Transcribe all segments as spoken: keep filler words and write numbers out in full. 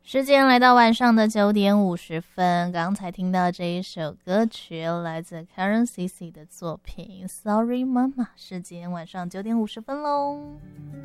时间来到晚上的九点五十分，刚才听到这一首歌曲来自 Karen C C 的作品 Sorry Mama， 时间晚上九点五十分咯。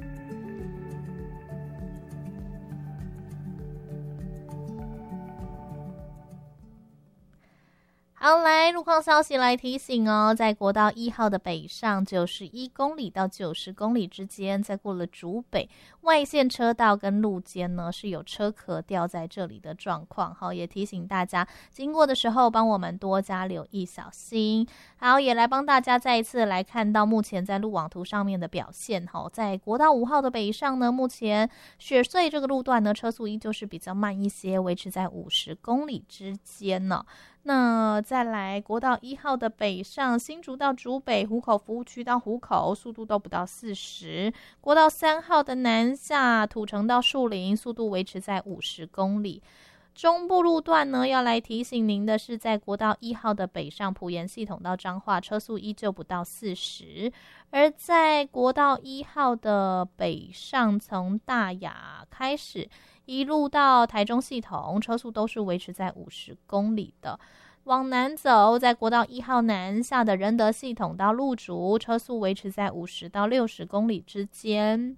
好，来路况消息来提醒哦，在国道一号的北上九十一公里到九十公里之间，在过了竹北外线车道跟路肩呢是有车壳掉在这里的状况，好，也提醒大家经过的时候帮我们多加留意小心。好，也来帮大家再一次来看到目前在路网图上面的表现，好，在国道五号的北上呢，目前雪隧这个路段呢车速依旧是比较慢一些，维持在五十公里之间呢。那再来国道一号的北上，新竹到竹北湖口服务区到湖口速度都不到四十，国道三号的南下土城到树林速度维持在五十公里。中部路段呢，要来提醒您的是，在国道一号的北上埔盐系统到彰化车速依旧不到四十，而在国道一号的北上从大雅开始一路到台中系统车速都是维持在五十公里的。往南走，在国道一号南下的仁德系统到鹿竹车速维持在五十到六十公里之间。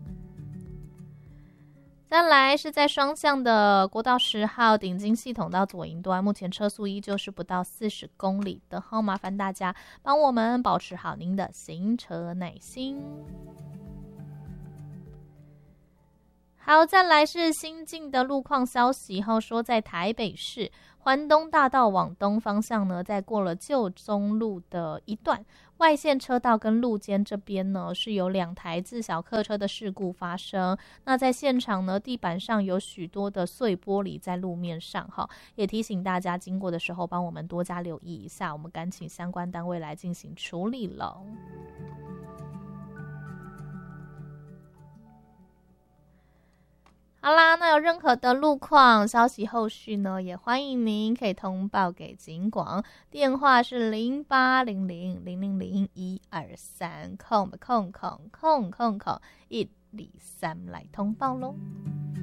再来是在双向的国道十号顶金系统到左营端，目前车速依旧是不到四十公里的，好，麻烦大家帮我们保持好您的行车耐心。好，再来是新进的路况消息，后说在台北市环东大道往东方向呢，在过了旧中路的一段外线车道跟路肩这边呢，是有两台自小客车的事故发生。那在现场呢，地板上有许多的碎玻璃在路面上，哈，也提醒大家经过的时候帮我们多加留意一下，我们赶请相关单位来进行处理了。好啦，那有任何的路况消息后续呢，也欢迎您可以通报给警广，电话是零八零零零零零一二三空空空空空空一二三来通报咯。